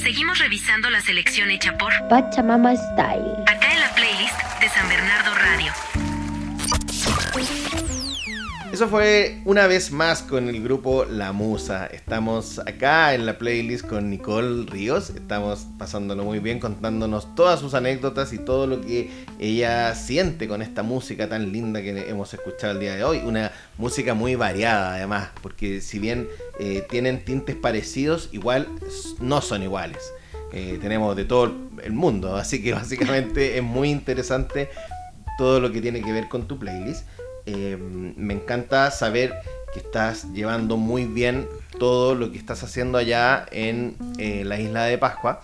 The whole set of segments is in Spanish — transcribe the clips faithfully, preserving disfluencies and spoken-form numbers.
Seguimos revisando la selección hecha por Pachamama Style. acá en la playlist de San Bernardo Radio. Eso fue una vez más con el grupo La Musa. Estamos acá en la playlist con Nicole Ríos. Estamos pasándolo muy bien, contándonos todas sus anécdotas y todo lo que ella siente con esta música tan linda que hemos escuchado el día de hoy. Una música muy variada además, porque si bien eh, tienen tintes parecidos, igual no son iguales. Eh, tenemos de todo el mundo, así que básicamente es muy interesante todo lo que tiene que ver con tu playlist. Eh, me encanta saber que estás llevando muy bien todo lo que estás haciendo allá en eh, la isla de Pascua.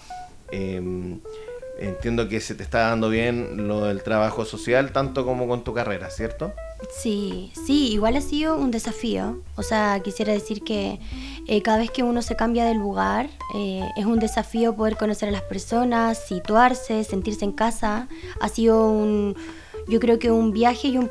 Eh, entiendo que se te está dando bien lo del trabajo social, tanto como con tu carrera, ¿cierto? Sí, sí, igual ha sido un desafío. O sea, quisiera decir que eh, cada vez que uno se cambia de lugar, eh, es un desafío poder conocer a las personas, situarse, sentirse en casa. Ha sido un... Yo creo que un viaje y un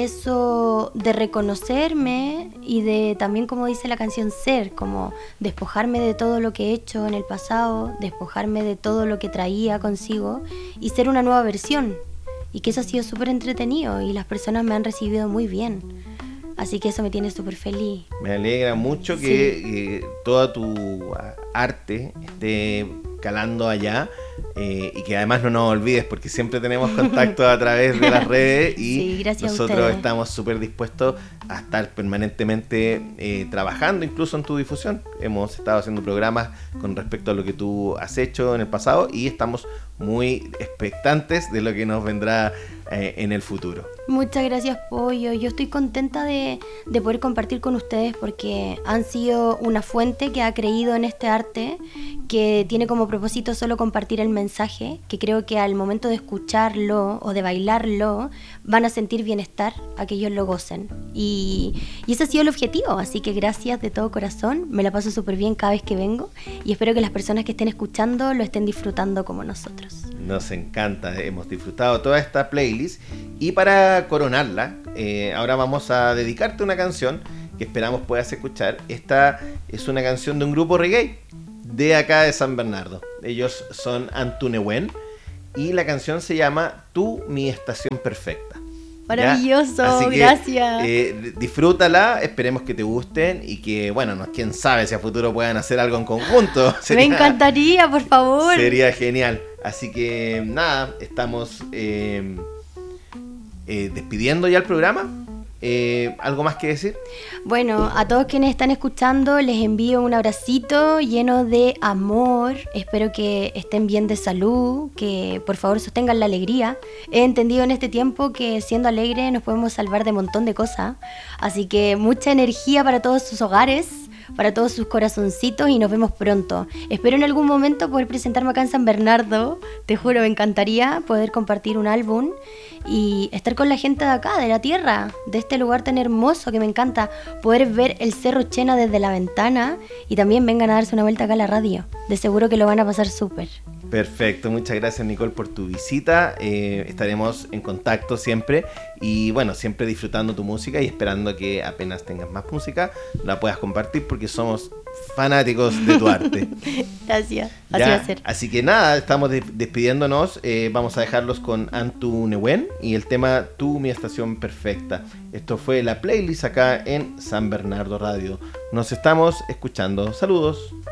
proceso de reconocerme y de también, como dice la canción, ser, como despojarme de todo lo que he hecho en el pasado, despojarme de todo lo que traía consigo y ser una nueva versión. Y que eso ha sido súper entretenido y las personas me han recibido muy bien. Así que eso me tiene súper feliz. Me alegra mucho que sí. eh, toda tu arte esté calando allá. Eh, y que además no nos olvides porque siempre tenemos contacto a través de las redes y sí, nosotros estamos súper dispuestos a estar permanentemente eh, trabajando incluso en tu difusión. Hemos estado haciendo programas con respecto a lo que tú has hecho en el pasado y estamos muy expectantes de lo que nos vendrá eh, en el futuro. Muchas gracias, Pollo. Yo estoy contenta de, de poder compartir con ustedes porque han sido una fuente que ha creído en este arte, que tiene como propósito solo compartir el mensaje, que creo que al momento de escucharlo o de bailarlo van a sentir bienestar, a que ellos lo gocen. Y, y ese ha sido el objetivo, así que gracias de todo corazón, me la paso súper bien cada vez que vengo y espero que las personas que estén escuchando lo estén disfrutando como nosotros. Nos encanta, hemos disfrutado toda esta playlist y para coronarla, eh, ahora vamos a dedicarte una canción que esperamos puedas escuchar. Esta es una canción de un grupo reggae de acá de San Bernardo. Ellos son Antunehuen y la canción se llama Tú, mi estación perfecta. Maravilloso, Así que, gracias. Eh, disfrútala, esperemos que te gusten y que, bueno, no, quién sabe si a futuro puedan hacer algo en conjunto. Sería, me encantaría, por favor. Sería genial. Así que nada, estamos eh, eh, despidiendo ya el programa. Eh, ¿Algo más que decir? Bueno, a todos quienes están escuchando les envío un abracito lleno de amor. Espero que estén bien de salud, que por favor sostengan la alegría. He entendido en este tiempo que siendo alegre nos podemos salvar de un montón de cosas. Así que mucha energía para todos sus hogares, para todos sus corazoncitos y nos vemos pronto. Espero en algún momento poder presentarme acá en San Bernardo. Te juro, me encantaría poder compartir un álbum y estar con la gente de acá, de la tierra, de este lugar tan hermoso que me encanta, poder ver el Cerro Chena desde la ventana y también vengan a darse una vuelta acá a la radio. De seguro que lo van a pasar súper. Perfecto, muchas gracias Nicole por tu visita, eh, estaremos en contacto siempre y bueno, siempre disfrutando tu música y esperando que apenas tengas más música la puedas compartir porque somos fanáticos de tu arte. Gracias, ya, así va a ser. Así que nada, estamos de- despidiéndonos, eh, vamos a dejarlos con Antunehuen y el tema Tú, mi estación perfecta. Esto fue la playlist acá en San Bernardo Radio. Nos estamos escuchando, saludos.